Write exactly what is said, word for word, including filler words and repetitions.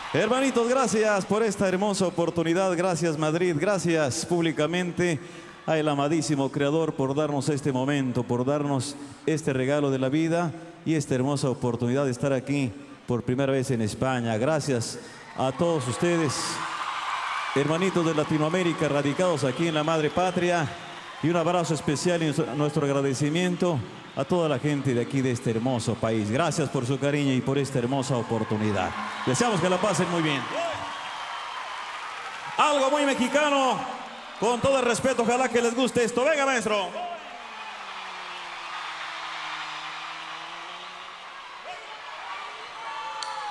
Hermanitos, gracias por esta hermosa oportunidad. Gracias, Madrid. Gracias públicamente al amadísimo Creador por darnos este momento, por darnos este regalo de la vida y esta hermosa oportunidad de estar aquí por primera vez en España. Gracias a todos ustedes, hermanitos de Latinoamérica, radicados aquí en la madre patria. Y un abrazo especial y nuestro agradecimiento a toda la gente de aquí, de este hermoso país. Gracias por su cariño y por esta hermosa oportunidad. Deseamos que la pasen muy bien. Algo muy mexicano, con todo el respeto, ojalá que les guste esto. Venga, maestro.